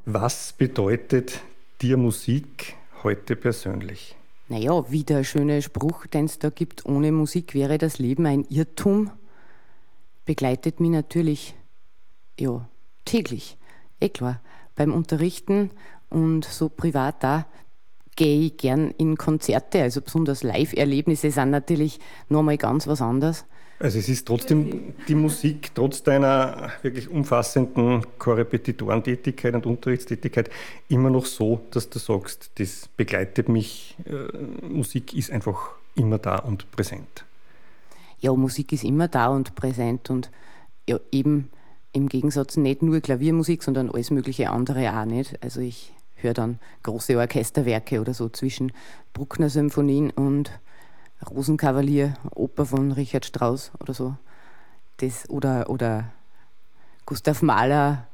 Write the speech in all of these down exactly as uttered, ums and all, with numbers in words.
Was bedeutet dir Musik heute persönlich? Naja, wie der schöne Spruch, den es da gibt, ohne Musik wäre das Leben ein Irrtum, begleitet mich natürlich ja, täglich. Eh klar, beim Unterrichten und so privat da gehe ich gern in Konzerte, also besonders Live-Erlebnisse sind natürlich nochmal ganz was anderes. Also es ist trotzdem die Musik, trotz deiner wirklich umfassenden Korrepetitorentätigkeit und Unterrichtstätigkeit, immer noch so, dass du sagst, das begleitet mich, äh, Musik ist einfach immer da und präsent. Ja, Musik ist immer da und präsent und ja, eben im Gegensatz nicht nur Klaviermusik, sondern alles mögliche andere auch nicht. Also ich höre dann große Orchesterwerke oder so zwischen Bruckner-Symphonien und Rosenkavalier, Oper von Richard Strauss oder so. Das, oder, oder Gustav Mahler.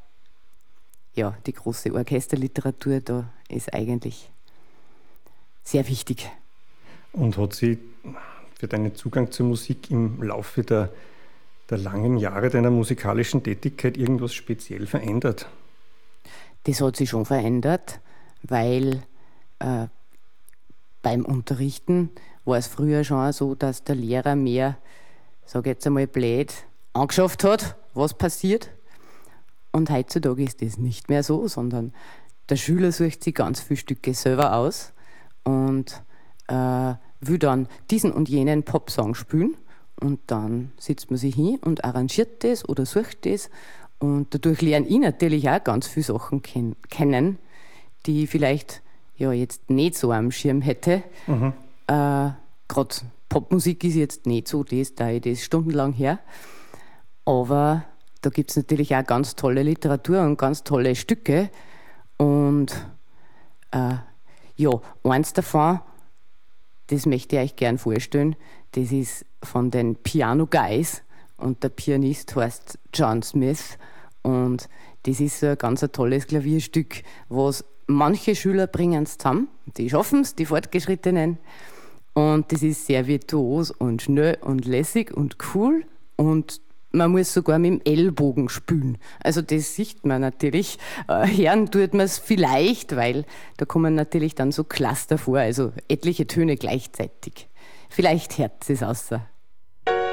Ja, die große Orchesterliteratur, da ist eigentlich sehr wichtig. Und hat sich für deinen Zugang zur Musik im Laufe der, der langen Jahre deiner musikalischen Tätigkeit irgendwas speziell verändert? Das hat sich schon verändert, weil äh, beim Unterrichten war es früher schon so, dass der Lehrer mehr, sage jetzt einmal blöd, angeschafft hat, was passiert. Und heutzutage ist das nicht mehr so, sondern der Schüler sucht sich ganz viele Stücke selber aus und äh, will dann diesen und jenen Popsong spielen. Und dann sitzt man sich hin und arrangiert das oder sucht das. Und dadurch lernen ich natürlich auch ganz viele Sachen ken- kennen, die ich vielleicht ja, jetzt nicht so am Schirm hätte. Mhm. Äh, Gerade Popmusik ist jetzt nicht so das, da ich das stundenlang her. Aber da gibt es natürlich auch ganz tolle Literatur und ganz tolle Stücke. Und äh, ja, eins davon, das möchte ich euch gern vorstellen, das ist von den Piano Guys und der Pianist heißt John Smith. Und das ist so ein ganz ein tolles Klavierstück, was manche Schüler bringen es zusammen, die schaffen es, die Fortgeschrittenen. Und das ist sehr virtuos und schnell und lässig und cool. Und man muss sogar mit dem Ellbogen spielen. Also das sieht man natürlich. Äh, hören tut man es vielleicht, weil da kommen natürlich dann so Cluster vor, also etliche Töne gleichzeitig. Vielleicht hört es außer.